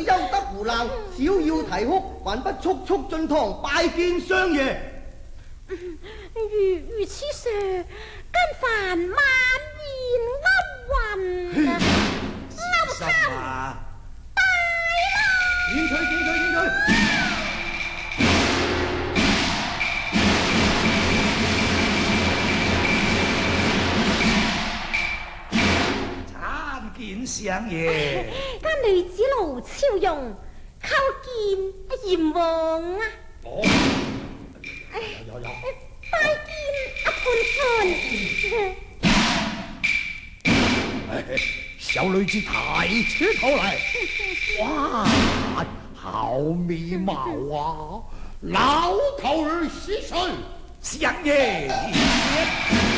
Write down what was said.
休得胡鬧，小要啼哭，還不速速進堂拜見相爺。 如此說，跟飯晚宴勾魂勾頭大啦！ 檢取檢取檢取！ 參見相爺。 間女子盧超容，叩見閻王啊！ 有。 拜見阿潘潘。 小女子抬起頭來，哇，好美貌啊！老頭兒是誰？ 相爺。